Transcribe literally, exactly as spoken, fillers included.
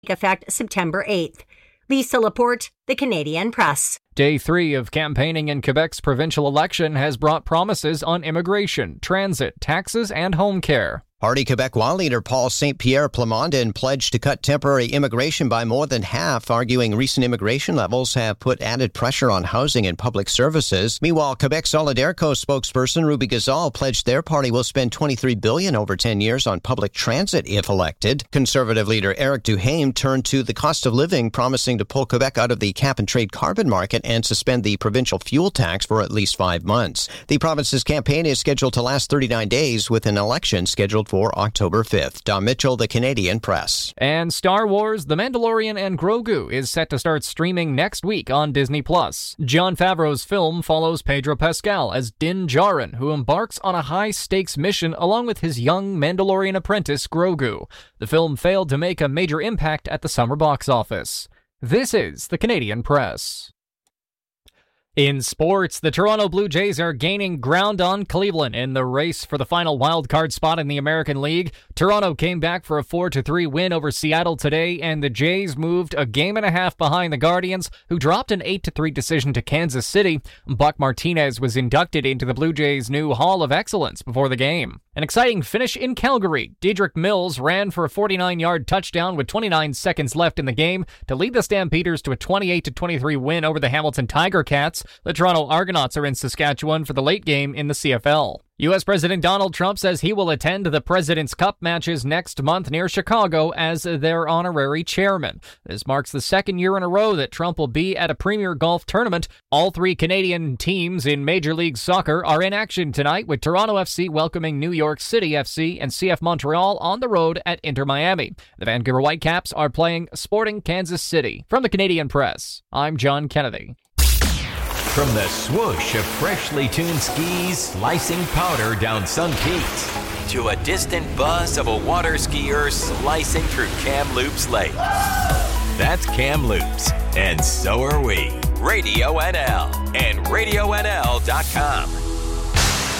effect September eighth. Lisa Laporte, The Canadian Press. Day three of campaigning in Quebec's provincial election has brought promises on immigration, transit, taxes, and home care. Parti Québécois leader Paul Saint-Pierre Plamondon pledged to cut temporary immigration by more than half, arguing recent immigration levels have put added pressure on housing and public services. Meanwhile, Quebec Solidarco spokesperson Ruby Gazal pledged their party will spend twenty-three billion dollars over ten years on public transit if elected. Conservative leader Eric Duhaime turned to the cost of living, promising to pull Quebec out of the cap-and-trade carbon market and suspend the provincial fuel tax for at least five months. The province's campaign is scheduled to last thirty-nine days, with an election scheduled for October fifth. Don Mitchell, The Canadian Press. And Star Wars, The Mandalorian and Grogu is set to start streaming next week on Disney Plus. Jon Favreau's film follows Pedro Pascal as Din Djarin, who embarks on a high-stakes mission along with his young Mandalorian apprentice Grogu. The film failed to make a major impact at the summer box office. This is The Canadian Press. In sports, the Toronto Blue Jays are gaining ground on Cleveland in the race for the final wildcard spot in the American League. Toronto came back for a four to three win over Seattle today, and the Jays moved a game and a half behind the Guardians, who dropped an eight to three decision to Kansas City. Buck Martinez was inducted into the Blue Jays' new Hall of Excellence before the game. An exciting finish in Calgary. Dedrick Mills ran for a forty-nine-yard touchdown with twenty-nine seconds left in the game to lead the Stampeders to a twenty-eight to twenty-three win over the Hamilton Tiger Cats. The Toronto Argonauts are in Saskatchewan for the late game in the C F L. U S President Donald Trump says he will attend the President's Cup matches next month near Chicago as their honorary chairman. This marks the second year in a row that Trump will be at a premier golf tournament. All three Canadian teams in Major League Soccer are in action tonight, with Toronto F C welcoming New York City F C and C F Montreal on the road at Inter Miami. The Vancouver Whitecaps are playing Sporting Kansas City. From the Canadian Press, I'm John Kennedy. From the swoosh of freshly tuned skis slicing powder down Sun Peaks to a distant buzz of a water skier slicing through Kamloops Lake. That's Kamloops, and so are we. Radio N L and radio N L dot com.